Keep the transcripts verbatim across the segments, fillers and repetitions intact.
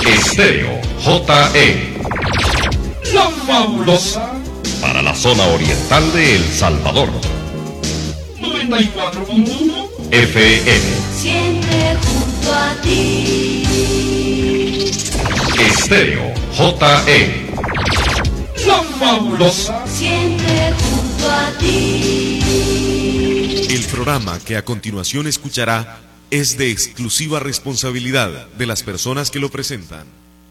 Estéreo J E, la fabulosa, para la zona oriental de El Salvador. noventa y cuatro punto uno F M. Siempre junto a ti. Estéreo J E, la fabulosa. Siempre junto a ti. El programa que a continuación escuchará es de exclusiva responsabilidad de las personas que lo presentan.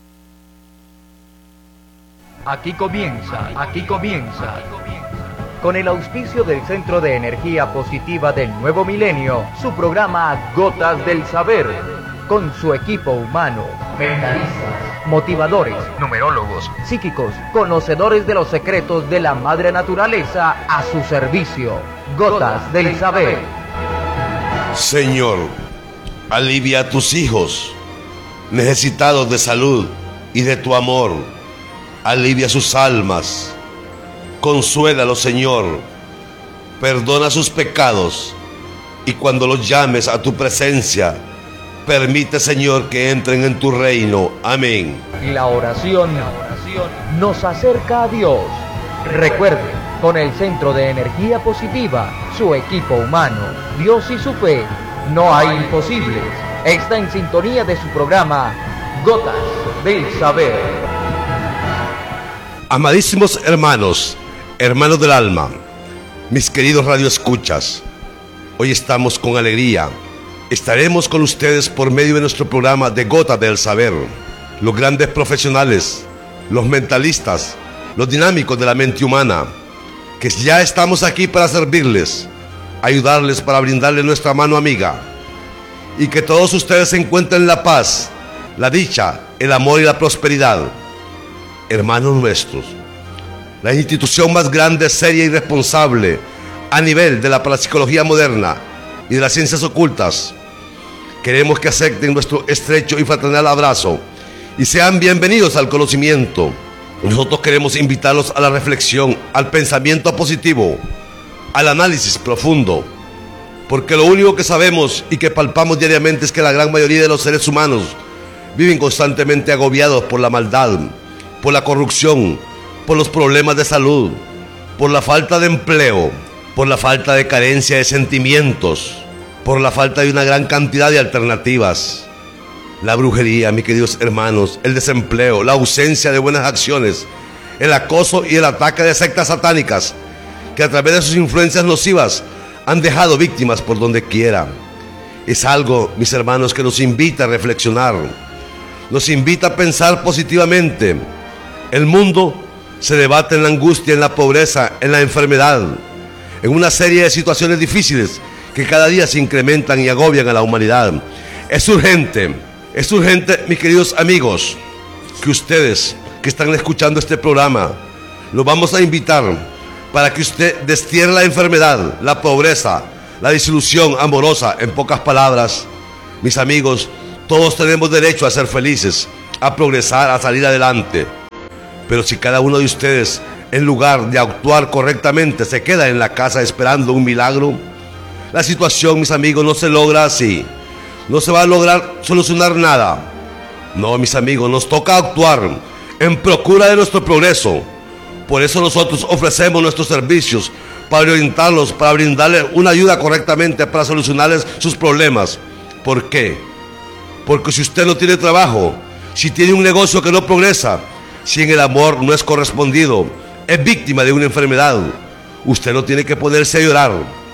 Aquí comienza, aquí comienza, con el auspicio del Centro de Energía Positiva del Nuevo Milenio, su programa Gotas del Saber, con su equipo humano, mentalistas, motivadores, numerólogos, psíquicos, conocedores de los secretos de la madre naturaleza a su servicio. Gotas del Saber. Señor, alivia a tus hijos necesitados de salud y de tu amor. Alivia sus almas. Consuélalos, Señor. Perdona sus pecados. Y cuando los llames a tu presencia, permite, Señor, que entren en tu reino. Amén. La oración nos acerca a Dios. Recuerde, con el Centro de Energía Positiva, su equipo humano, Dios y su fe, no hay imposibles. Está en sintonía de su programa Gotas del Saber. Amadísimos hermanos, hermanos del alma, mis queridos radioescuchas, hoy estamos con alegría. Estaremos con ustedes por medio de nuestro programa de Gotas del Saber. Los grandes profesionales, los mentalistas, los dinámicos de la mente humana, que ya estamos aquí para servirles, ayudarles, para brindarles nuestra mano amiga, y que todos ustedes encuentren la paz, la dicha, el amor y la prosperidad. Hermanos nuestros, la institución más grande, seria y responsable a nivel de la parapsicología moderna y de las ciencias ocultas, queremos que acepten nuestro estrecho y fraternal abrazo y sean bienvenidos al conocimiento. Nosotros queremos invitarlos a la reflexión, al pensamiento positivo, al análisis profundo, porque lo único que sabemos y que palpamos diariamente es que la gran mayoría de los seres humanos viven constantemente agobiados por la maldad, por la corrupción, por los problemas de salud, por la falta de empleo, por la falta de carencia de sentimientos, por la falta de una gran cantidad de alternativas. La brujería, mis queridos hermanos, el desempleo, la ausencia de buenas acciones, el acoso y el ataque de sectas satánicas que a través de sus influencias nocivas han dejado víctimas por donde quiera. Es algo, mis hermanos, que nos invita a reflexionar, nos invita a pensar positivamente. El mundo se debate en la angustia, en la pobreza, en la enfermedad, en una serie de situaciones difíciles que cada día se incrementan y agobian a la humanidad. Es urgente, es urgente, mis queridos amigos, que ustedes que están escuchando este programa, los vamos a invitar para que usted destierre la enfermedad, la pobreza, la desilusión amorosa. En pocas palabras, mis amigos, todos tenemos derecho a ser felices, a progresar, a salir adelante. Pero si cada uno de ustedes, en lugar de actuar correctamente, se queda en la casa esperando un milagro, la situación, mis amigos, no se logra así. No se va a lograr solucionar nada. No, mis amigos, nos toca actuar en procura de nuestro progreso. Por eso nosotros ofrecemos nuestros servicios para orientarlos, para brindarles una ayuda correctamente, para solucionarles sus problemas. ¿Por qué? Porque si usted no tiene trabajo, si tiene un negocio que no progresa, si en el amor no es correspondido, es víctima de una enfermedad, usted no tiene que ponerse a llorar.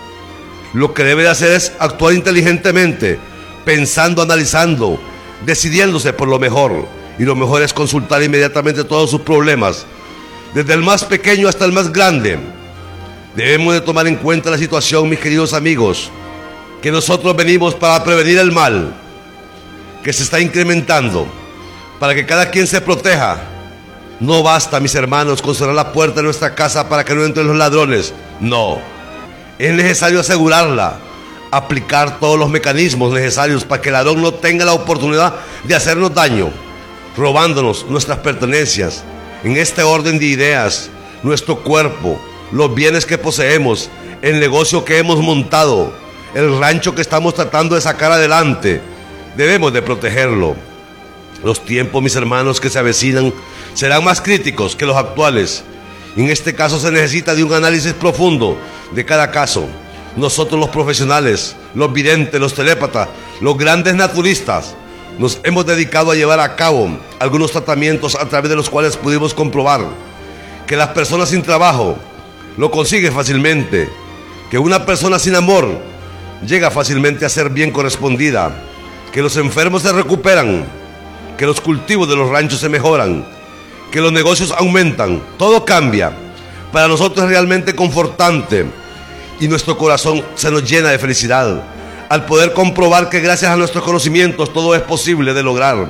Lo que debe de hacer es actuar inteligentemente, pensando, analizando, decidiéndose por lo mejor. Y lo mejor es consultar inmediatamente todos sus problemas, desde el más pequeño hasta el más grande. Debemos de tomar en cuenta la situación, mis queridos amigos, que nosotros venimos para prevenir el mal que se está incrementando, para que cada quien se proteja. No basta, mis hermanos, con cerrar la puerta de nuestra casa para que no entren los ladrones. No, es necesario asegurarla, aplicar todos los mecanismos necesarios para que el ladrón no tenga la oportunidad de hacernos daño, robándonos nuestras pertenencias. En este orden de ideas, nuestro cuerpo, los bienes que poseemos, el negocio que hemos montado, el rancho que estamos tratando de sacar adelante, debemos de protegerlo. Los tiempos, mis hermanos, que se avecinan serán más críticos que los actuales. En este caso se necesita de un análisis profundo de cada caso. Nosotros los profesionales, los videntes, los telépatas, los grandes naturistas, nos hemos dedicado a llevar a cabo algunos tratamientos a través de los cuales pudimos comprobar que las personas sin trabajo lo consiguen fácilmente, que una persona sin amor llega fácilmente a ser bien correspondida, que los enfermos se recuperan, que los cultivos de los ranchos se mejoran, que los negocios aumentan, todo cambia. Para nosotros es realmente confortante y nuestro corazón se nos llena de felicidad al poder comprobar que gracias a nuestros conocimientos todo es posible de lograr.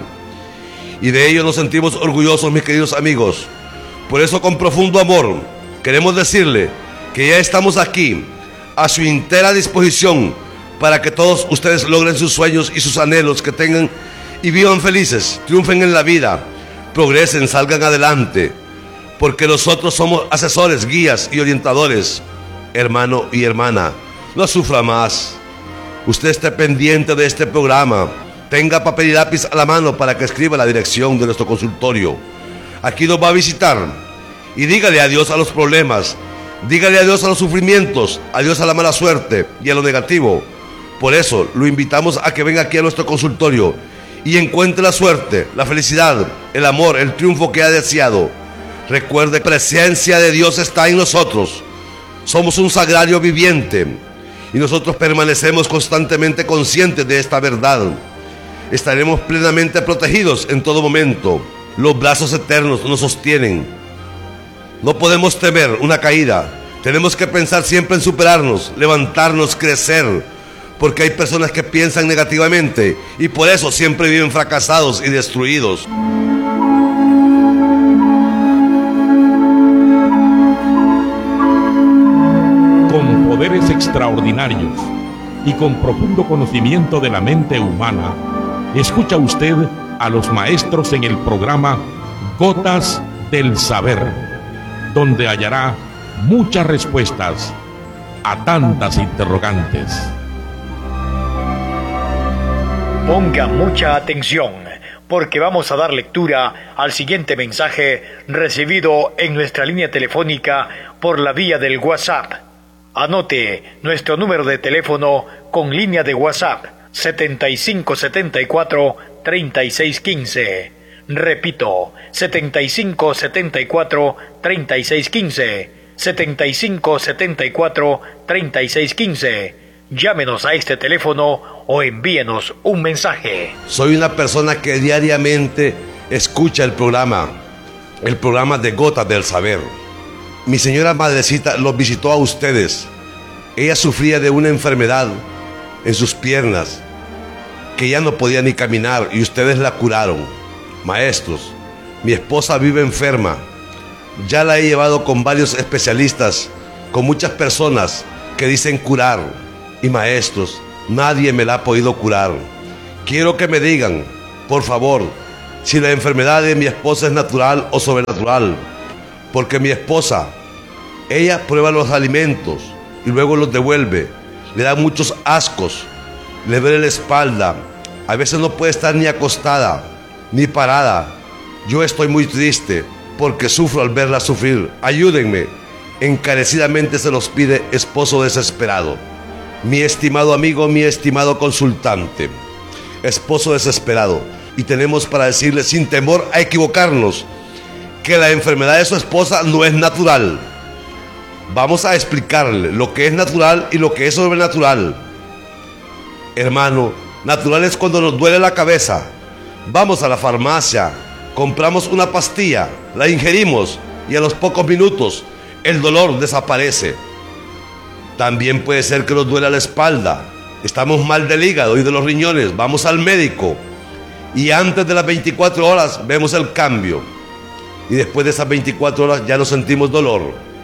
Y de ello nos sentimos orgullosos, mis queridos amigos. Por eso, con profundo amor, queremos decirle que ya estamos aquí a su entera disposición para que todos ustedes logren sus sueños y sus anhelos, que tengan y vivan felices, triunfen en la vida, progresen, salgan adelante, porque nosotros somos asesores, guías y orientadores. Hermano y hermana, no sufra más. Usted esté pendiente de este programa, tenga papel y lápiz a la mano para que escriba la dirección de nuestro consultorio. Aquí nos va a visitar y dígale adiós a los problemas, dígale adiós a los sufrimientos, adiós a la mala suerte y a lo negativo. Por eso lo invitamos a que venga aquí a nuestro consultorio y encuentre la suerte, la felicidad, el amor, el triunfo que ha deseado. Recuerde, la presencia de Dios está en nosotros. Somos un sagrario viviente y nosotros permanecemos constantemente conscientes de esta verdad. Estaremos plenamente protegidos en todo momento. Los brazos eternos nos sostienen. No podemos temer una caída. Tenemos que pensar siempre en superarnos, levantarnos, crecer, porque hay personas que piensan negativamente y por eso siempre viven fracasados y destruidos. Con poderes extraordinarios y con profundo conocimiento de la mente humana, escucha usted a los maestros en el programa Gotas del Saber, donde hallará muchas respuestas a tantas interrogantes. Ponga mucha atención, porque vamos a dar lectura al siguiente mensaje recibido en nuestra línea telefónica por la vía del WhatsApp. Anote nuestro número de teléfono con línea de WhatsApp setenta y cinco setenta y cuatro treinta y seis quince. Repito, setenta y cinco setenta y cuatro treinta y seis quince. setenta y cinco setenta y cuatro treinta y seis quince. Llámenos a este teléfono o envíenos un mensaje. Soy una persona que diariamente escucha el programa, el programa de Gotas del Saber. Mi señora madrecita los visitó a ustedes. Ella sufría de una enfermedad en sus piernas, que ya no podía ni caminar, y ustedes la curaron. Maestros, mi esposa vive enferma. Ya la he llevado con varios especialistas, con muchas personas que dicen curar. Y maestros, nadie me la ha podido curar. Quiero que me digan, por favor, si la enfermedad de mi esposa es natural o sobrenatural. Porque mi esposa, ella prueba los alimentos y luego los devuelve. Le da muchos ascos, le duele la espalda. A veces no puede estar ni acostada, ni parada. Yo estoy muy triste porque sufro al verla sufrir. Ayúdenme. Encarecidamente se los pide esposo desesperado. Mi estimado amigo, mi estimado consultante, esposo desesperado, y tenemos para decirle sin temor a equivocarnos que la enfermedad de su esposa no es natural. Vamos a explicarle lo que es natural y lo que es sobrenatural. Hermano, natural es cuando nos duele la cabeza. Vamos a la farmacia, compramos una pastilla, la ingerimos y a los pocos minutos el dolor desaparece. También puede ser que nos duela la espalda, estamos mal del hígado y de los riñones, vamos al médico y antes de las veinticuatro horas vemos el cambio y después de esas veinticuatro horas ya no sentimos dolor.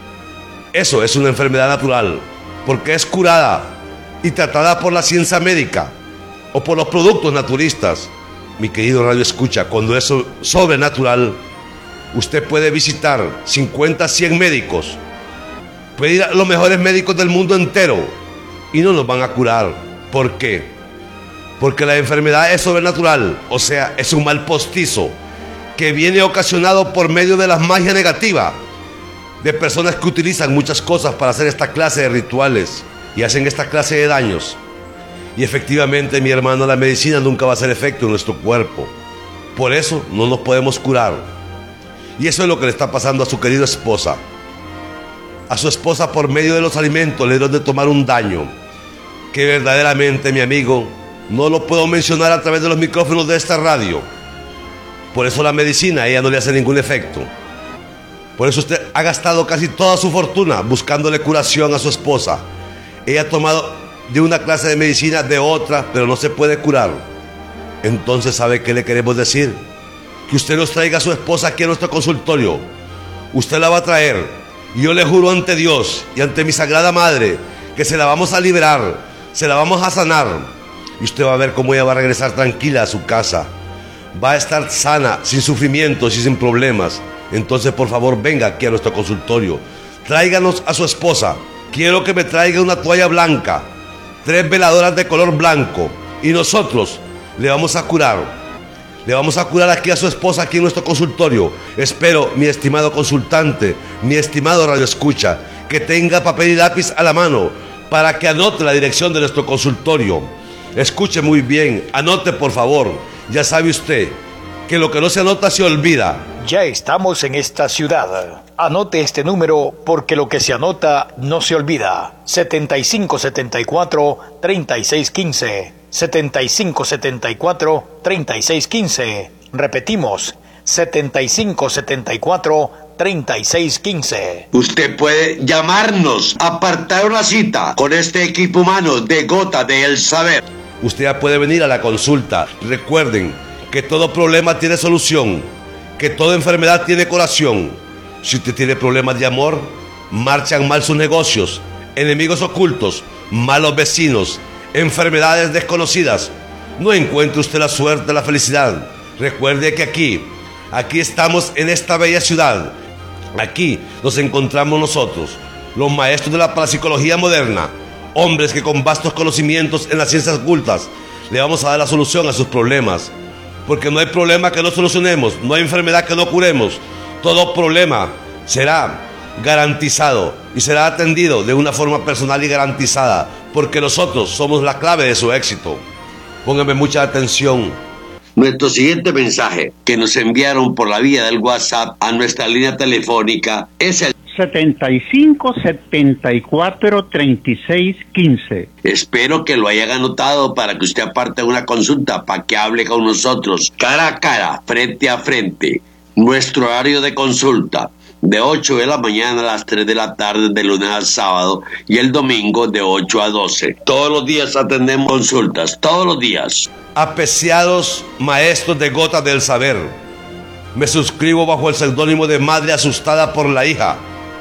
Eso es una enfermedad natural porque es curada y tratada por la ciencia médica o por los productos naturistas. Mi querido Radio Escucha, cuando es sobrenatural, usted puede visitar cincuenta, cien médicos. Puede ir a los mejores médicos del mundo entero y no nos van a curar. ¿Por qué? porque la enfermedad es sobrenatural, o sea, es un mal postizo que viene ocasionado por medio de la magia negativa de personas que utilizan muchas cosas para hacer esta clase de rituales y hacen esta clase de daños. Y efectivamente, mi hermano, la medicina nunca va a hacer efecto en nuestro cuerpo. Por eso no nos podemos curar. Y eso es lo que le está pasando a su querida esposa. A su esposa, por medio de los alimentos le dieron de tomar un daño que verdaderamente, mi amigo, no lo puedo mencionar a través de los micrófonos de esta radio. Por eso la medicina a ella no le hace ningún efecto. Por eso usted ha gastado casi toda su fortuna buscándole curación a su esposa. Ella ha tomado de una clase de medicina, de otra, pero no se puede curar. Entonces, ¿sabe qué le queremos decir? Que usted nos traiga a su esposa aquí a nuestro consultorio. Usted la va a traer. Y yo le juro ante Dios y ante mi Sagrada Madre que se la vamos a liberar, se la vamos a sanar. Y usted va a ver cómo ella va a regresar tranquila a su casa. Va a estar sana, sin sufrimientos y sin problemas. Entonces, por favor, venga aquí a nuestro consultorio. Tráiganos a su esposa. Quiero que me traiga una toalla blanca, tres veladoras de color blanco, y nosotros le vamos a curar. Le vamos a curar aquí a su esposa, aquí en nuestro consultorio. Espero, mi estimado consultante, mi estimado radioescucha, que tenga papel y lápiz a la mano para que anote la dirección de nuestro consultorio. Escuche muy bien, anote por favor. Ya sabe usted que lo que no se anota se olvida. Ya estamos en esta ciudad. Anote este número porque lo que se anota no se olvida. setenta y cinco setenta y cuatro, treinta y seis quince. setenta y cinco setenta y cuatro, treinta y seis quince. Repetimos, setenta y cinco setenta y cuatro, treinta y seis quince. Usted puede llamarnos, apartar una cita con este equipo humano de Gota del Saber. Usted ya puede venir a la consulta. Recuerden que todo problema tiene solución, que toda enfermedad tiene curación. Si usted tiene problemas de amor, marchan mal sus negocios, enemigos ocultos, malos vecinos, enfermedades desconocidas, no encuentre usted la suerte, la felicidad. Recuerde que aquí, aquí estamos en esta bella ciudad. Aquí nos encontramos nosotros, los maestros de la parapsicología moderna, hombres que con vastos conocimientos en las ciencias ocultas le vamos a dar la solución a sus problemas. Porque no hay problema que no solucionemos, no hay enfermedad que no curemos. Todo problema será garantizado y será atendido de una forma personal y garantizada, porque nosotros somos la clave de su éxito. Pónganme mucha atención. Nuestro siguiente mensaje que nos enviaron por la vía del WhatsApp a nuestra línea telefónica es el setenta y cinco setenta y cuatro treinta y seis quince. Espero que lo hayan anotado para que usted aparte una consulta para que hable con nosotros cara a cara, frente a frente. Nuestro horario de consulta de ocho de la mañana a las tres de la tarde de lunes a sábado y el domingo de ocho a doce. Todos los días atendemos consultas, todos los días. Apreciados maestros de Gotas del Saber, me suscribo bajo el seudónimo de Madre Asustada por la Hija.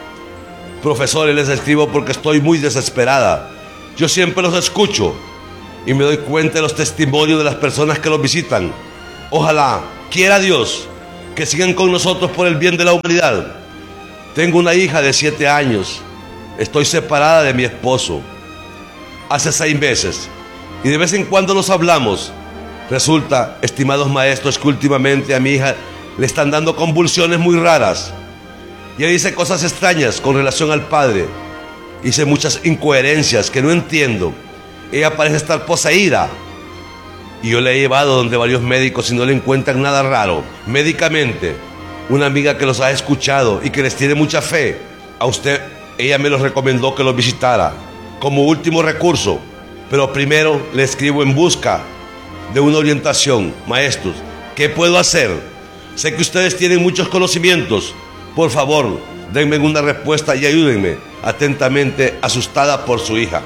Profesores, les escribo porque estoy muy desesperada. Yo siempre los escucho y me doy cuenta de los testimonios de las personas que los visitan. Ojalá, quiera Dios, que sigan con nosotros por el bien de la humanidad. Tengo una hija de siete años. Estoy separada de mi esposo hace seis meses y de vez en cuando nos hablamos. Resulta, estimados maestros, que últimamente a mi hija le están dando convulsiones muy raras. Y ella dice cosas extrañas con relación al padre. Dice muchas incoherencias que no entiendo. Ella parece estar poseída. Y yo le he llevado donde varios médicos y no le encuentran nada raro. Médicamente, una amiga que los ha escuchado y que les tiene mucha fe, a usted, ella me los recomendó que los visitara como último recurso. Pero primero le escribo en busca de una orientación. Maestros, ¿qué puedo hacer? Sé que ustedes tienen muchos conocimientos. Por favor, denme una respuesta y ayúdenme. Atentamente, asustada por su hija.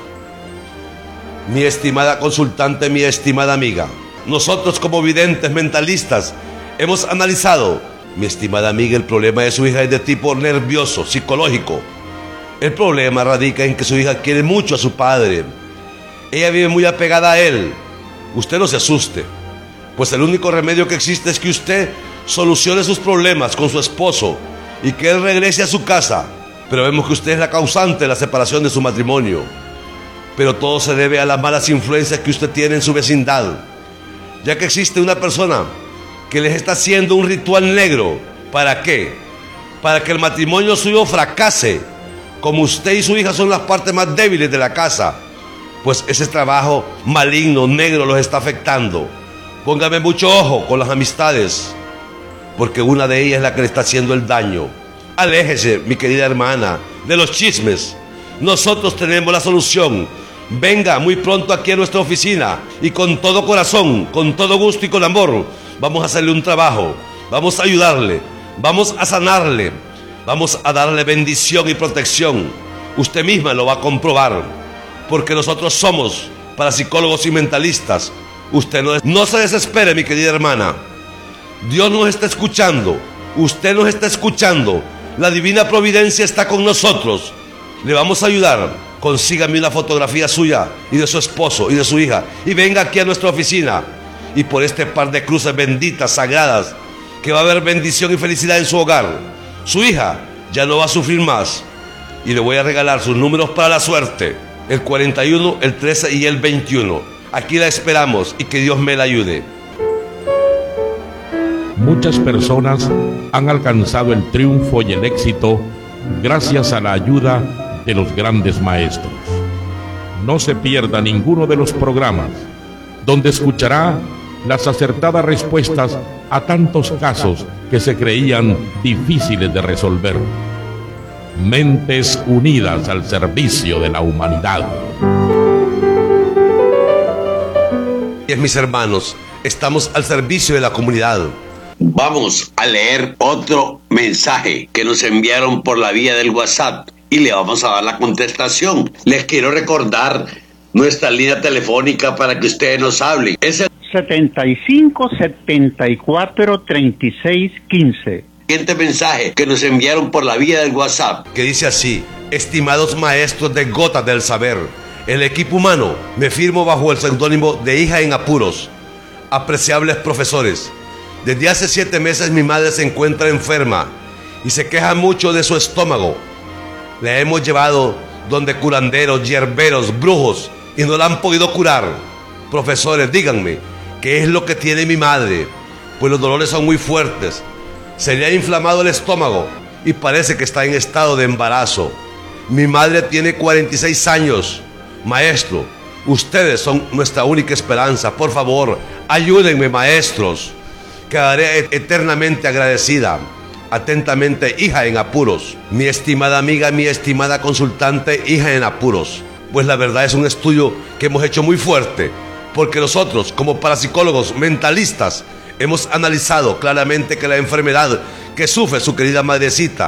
Mi estimada consultante, mi estimada amiga, nosotros como videntes mentalistas hemos analizado, mi estimada amiga, el problema de su hija es de tipo nervioso, psicológico. El problema radica en que su hija quiere mucho a su padre. Ella vive muy apegada a él. Usted no se asuste, pues el único remedio que existe es que usted solucione sus problemas con su esposo y que él regrese a su casa. Pero vemos que usted es la causante de la separación de su matrimonio. pero todo se debe a las malas influencias que usted tiene en su vecindad, ya que existe una persona que les está haciendo un ritual negro. ¿Para qué? Para que el matrimonio suyo fracase. Como usted y su hija son las partes más débiles de la casa, pues ese trabajo maligno, negro, los está afectando. Póngame mucho ojo con las amistades, porque una de ellas es la que le está haciendo el daño. Aléjese, mi querida hermana, de los chismes. Nosotros tenemos la solución. Venga muy pronto aquí a nuestra oficina y con todo corazón, con todo gusto y con amor, vamos a hacerle un trabajo, vamos a ayudarle, vamos a sanarle, vamos a darle bendición y protección. Usted misma lo va a comprobar, porque nosotros somos parapsicólogos y mentalistas. Usted no, no se desespere, mi querida hermana. Dios nos está escuchando, usted nos está escuchando. La divina providencia está con nosotros. Le vamos a ayudar. Consígame una fotografía suya y de su esposo y de su hija y venga aquí a nuestra oficina. Y por este par de cruces benditas, sagradas, que va a haber bendición y felicidad en su hogar. Su hija ya no va a sufrir más. Y le voy a regalar sus números para la suerte: el cuarenta y uno, el trece y el veintiuno. Aquí la esperamos y que Dios me la ayude. Muchas personas han alcanzado el triunfo y el éxito gracias a la ayuda de los grandes maestros. No se pierda ninguno de los programas, donde escuchará las acertadas respuestas a tantos casos que se creían difíciles de resolver. Mentes unidas al servicio de la humanidad. Mis hermanos, estamos al servicio de la comunidad. Vamos a leer otro mensaje que nos enviaron por la vía del WhatsApp y le vamos a dar la contestación. Les quiero recordar nuestra línea telefónica para que ustedes nos hablen. Es el setenta y cinco, setenta y cuatro, treinta y seis, quince. Siguiente mensaje que nos enviaron por la vía del WhatsApp, que dice así: estimados maestros de Gotas del Saber, el equipo humano, me firmo bajo el seudónimo de Hija en Apuros. Apreciables profesores, desde hace siete meses mi madre se encuentra enferma y se queja mucho de su estómago. La hemos llevado donde curanderos, hierberos, brujos y no la han podido curar. Profesores, díganme, ¿qué es lo que tiene mi madre? Pues los dolores son muy fuertes. Se le ha inflamado el estómago y parece que está en estado de embarazo. Mi madre tiene cuarenta y seis años. Maestro, ustedes son nuestra única esperanza. Por favor, ayúdenme, maestros. Quedaré eternamente agradecida. Atentamente, Hija en Apuros. Mi estimada amiga, mi estimada consultante, Hija en Apuros. Pues la verdad es un estudio que hemos hecho muy fuerte, porque nosotros, como parapsicólogos mentalistas, hemos analizado claramente que la enfermedad que sufre su querida madrecita,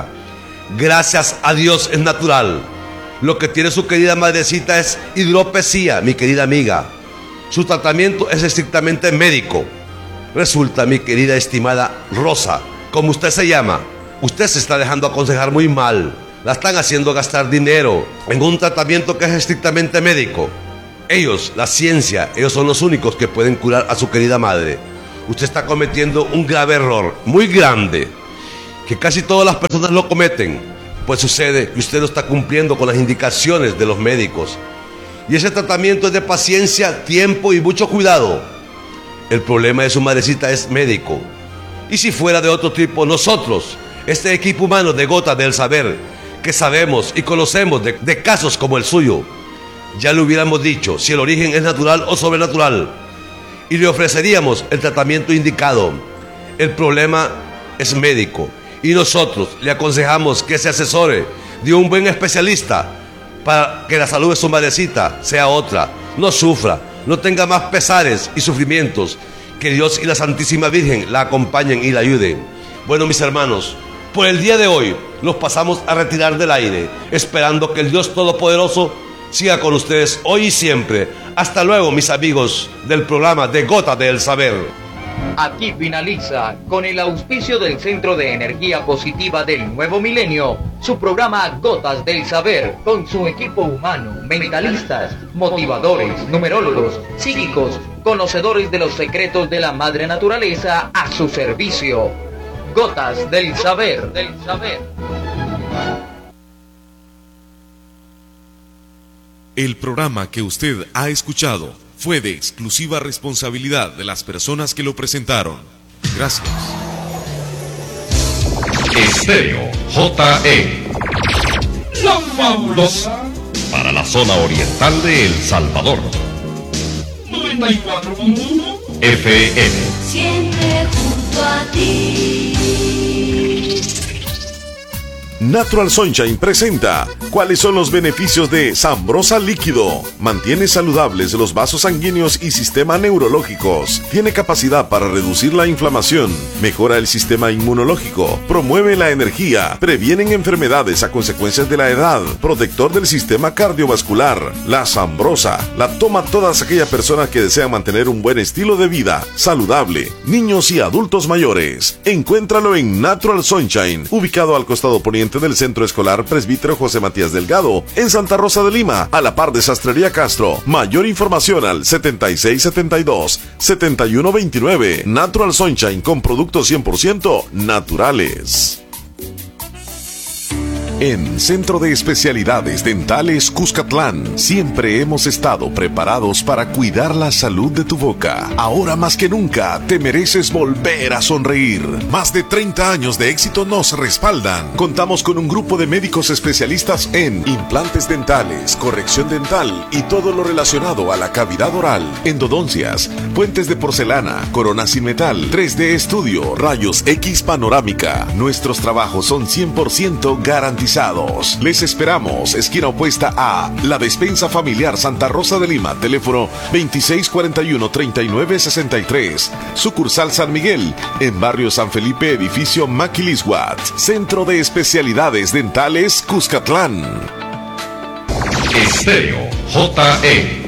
gracias a Dios, es natural. Lo que tiene su querida madrecita es hidropesía, mi querida amiga. Su tratamiento es estrictamente médico. Resulta, mi querida estimada Rosa, como usted se llama, usted se está dejando aconsejar muy mal. La están haciendo gastar dinero en un tratamiento que es estrictamente médico. Ellos, la ciencia, ellos son los únicos que pueden curar a su querida madre. Usted está cometiendo un grave error, muy grande, que casi todas las personas lo cometen. Pues sucede que usted no está cumpliendo con las indicaciones de los médicos. Y ese tratamiento es de paciencia, tiempo y mucho cuidado. El problema de su madrecita es médico. Y si fuera de otro tipo, nosotros, este equipo humano de Gotas del Saber, que sabemos y conocemos de, de casos como el suyo, ya le hubiéramos dicho si el origen es natural o sobrenatural, y le ofreceríamos el tratamiento indicado. El problema es médico, y nosotros le aconsejamos que se asesore de un buen especialista para que la salud de su madrecita sea otra, no sufra, no tenga más pesares y sufrimientos. Que Dios y la Santísima Virgen la acompañen y la ayuden. Bueno, mis hermanos, por el día de hoy nos pasamos a retirar del aire, esperando que el Dios Todopoderoso siga con ustedes hoy y siempre. Hasta luego, mis amigos del programa de Gotas del Saber. Aquí finaliza, con el auspicio del Centro de Energía Positiva del Nuevo Milenio, su programa Gotas del Saber, con su equipo humano, mentalistas, motivadores, numerólogos, psíquicos, conocedores de los secretos de la madre naturaleza a su servicio. Gotas del Saber, del Saber. El programa que usted ha escuchado fue de exclusiva responsabilidad de las personas que lo presentaron. Gracias. Estéreo J E, la fabulosa, para la zona oriental de El Salvador. noventa y cuatro punto uno F M. Siempre junto a ti. Natural Sunshine presenta ¿cuáles son los beneficios de Sambrosa Líquido? Mantiene saludables los vasos sanguíneos y sistema neurológicos. Tiene capacidad para reducir la inflamación, mejora el sistema inmunológico, promueve la energía, previenen enfermedades a consecuencias de la edad, protector del sistema cardiovascular. La Sambrosa la toma todas aquellas personas que desean mantener un buen estilo de vida saludable, niños y adultos mayores. Encuéntralo en Natural Sunshine, ubicado al costado poniente del Centro Escolar Presbítero José Matías Delgado, en Santa Rosa de Lima, a la par de Sastrería Castro. Mayor información al setenta y seis setenta y dos, setenta y uno veintinueve. Natural Sunshine, con productos cien por ciento naturales. En Centro de Especialidades Dentales Cuscatlán, siempre hemos estado preparados para cuidar la salud de tu boca. Ahora más que nunca, te mereces volver a sonreír. Más de treinta años de éxito nos respaldan. Contamos con un grupo de médicos especialistas en implantes dentales, corrección dental y todo lo relacionado a la cavidad oral, endodoncias, puentes de porcelana, coronas sin metal, tres D estudio, rayos X panorámica. Nuestros trabajos son cien por ciento garantizados. Les esperamos, esquina opuesta a La Despensa Familiar Santa Rosa de Lima, teléfono veintiséis cuarenta y uno, treinta y nueve sesenta y tres, sucursal San Miguel, en barrio San Felipe, edificio Maquilisguat, Centro de Especialidades Dentales Cuscatlán. Estéreo J E,